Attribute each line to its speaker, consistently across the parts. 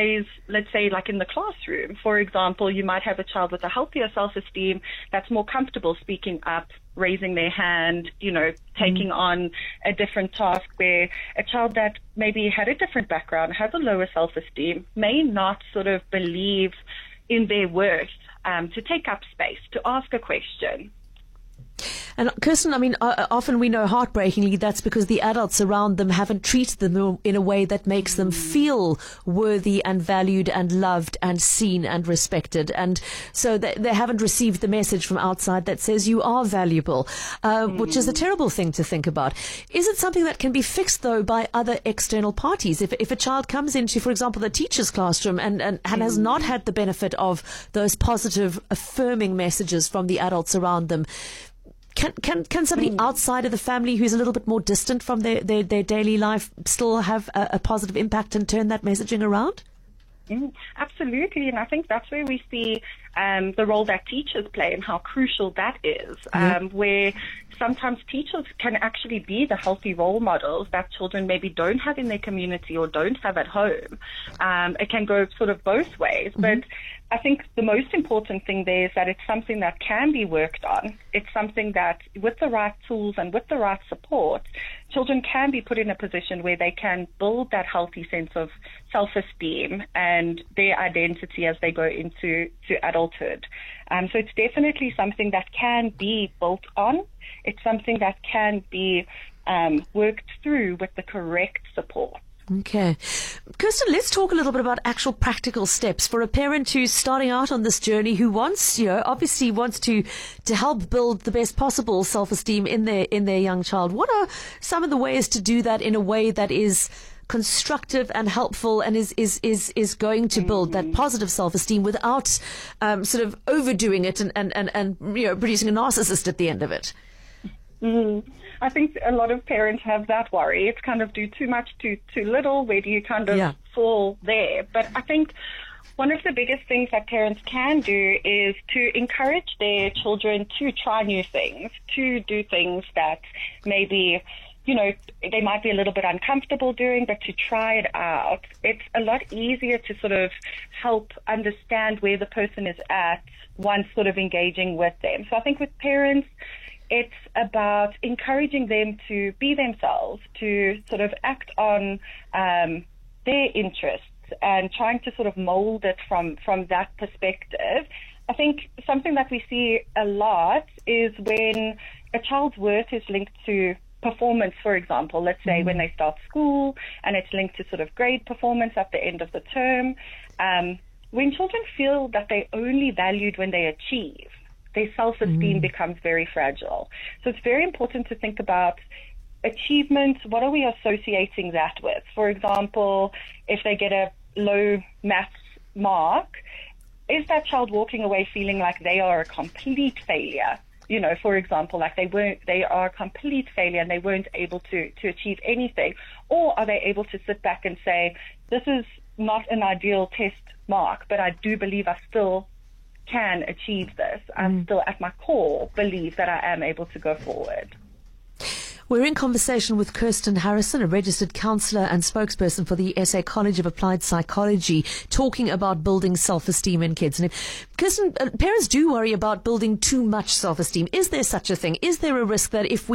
Speaker 1: raise, let's say, like in the classroom, for example, you might have a child with a healthier self-esteem that's more comfortable speaking up, raising their hand, taking on a different task, where a child that maybe had a different background, has a lower self-esteem, may not sort of believe in their worth to take up space, to ask a question.
Speaker 2: And Kirsten, I mean, often we know heartbreakingly that's because the adults around them haven't treated them in a way that makes them feel worthy and valued and loved and seen and respected. And so they haven't received the message from outside that says you are valuable, which is a terrible thing to think about. Is it something that can be fixed, though, by other external parties? If a child comes into, for example, the teacher's classroom and has not had the benefit of those positive, affirming messages from the adults around them, Can somebody outside of the family who's a little bit more distant from their daily life still have a positive impact and turn that messaging around?
Speaker 1: Absolutely, and I think that's where we see the role that teachers play and how crucial that is, where sometimes teachers can actually be the healthy role models that children maybe don't have in their community or don't have at home. It can go sort of both ways, but I think the most important thing there is that it's something that can be worked on. It's something that, with the right tools and with the right support, children can be put in a position where they can build that healthy sense of self-esteem and their identity as they go into adulthood. So it's definitely something that can be built on. It's something that can be worked through with the correct support.
Speaker 2: Okay. Kirsten, let's talk a little bit about actual practical steps for a parent who's starting out on this journey, who wants, obviously wants to help build the best possible self-esteem in their young child. What are some of the ways to do that in a way that is constructive and helpful and is going to build that positive self-esteem without sort of overdoing it and producing a narcissist at the end of it?
Speaker 1: I think a lot of parents have that worry. It's kind of do too much, too little. Where do you kind of fall there? But I think one of the biggest things that parents can do is to encourage their children to try new things, to do things that maybe, they might be a little bit uncomfortable doing, but to try it out. It's a lot easier to sort of help understand where the person is at once sort of engaging with them. So I think with parents, it's about encouraging them to be themselves, to sort of act on their interests and trying to sort of mold it from that perspective. I think something that we see a lot is when a child's worth is linked to performance, for example, let's say when they start school and it's linked to sort of grade performance at the end of the term. When children feel that they're only valued when they achieve, their self-esteem becomes very fragile. So it's very important to think about achievement. What are we associating that with? For example, if they get a low maths mark, is that child walking away feeling like they are a complete failure? For example, like they are a complete failure and they weren't able to achieve anything? Or are they able to sit back and say, this is not an ideal test mark, but I do believe I still can achieve this. I still, at my core, believe that I am able to go forward.
Speaker 2: We're in conversation with Kirsten Harrison, a registered counsellor and spokesperson for the SA College of Applied Psychology, talking about building self-esteem in kids. And Kirsten, parents do worry about building too much self-esteem. Is there such a thing? Is there a risk that if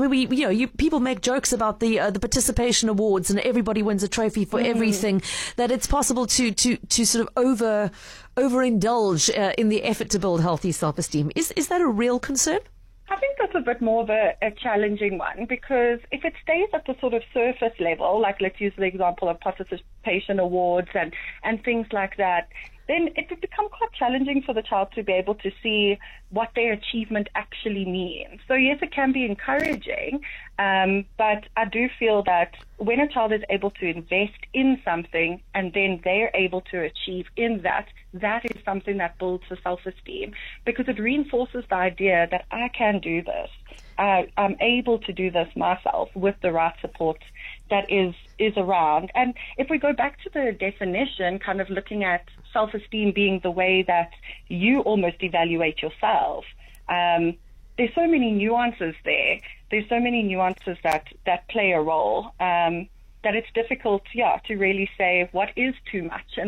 Speaker 2: people make jokes about the participation awards and everybody wins a trophy for everything, that it's possible to sort of overindulge in the effort to build healthy self-esteem? Is that a real concern?
Speaker 1: I think that's a bit more of a challenging one, because if it stays at the sort of surface level, like let's use the example of participation awards and things like that, then it would become quite challenging for the child to be able to see what their achievement actually means. So yes, it can be encouraging, but I do feel that when a child is able to invest in something and then they're able to achieve in that, that is something that builds the self-esteem, because it reinforces the idea that I can do this. I'm able to do this myself with the right support that is around. And if we go back to the definition, kind of looking at self-esteem being the way that you almost evaluate yourself, there's so many nuances there. There's so many nuances that play a role, that it's difficult, to really say what is too much and